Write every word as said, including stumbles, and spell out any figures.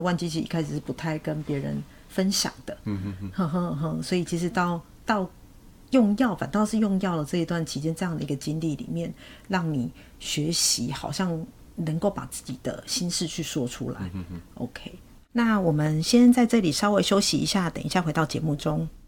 万基其实一开始是不太跟别人分享的， 嗯嗯嗯， 呵呵呵，所以其实到到用药，反倒是用药了这一段期间，这样的一个经历里面，让你学习好像能够把自己的心事去说出来。 嗯嗯嗯 OK， 那我们先在这里稍微休息一下，等一下回到节目中。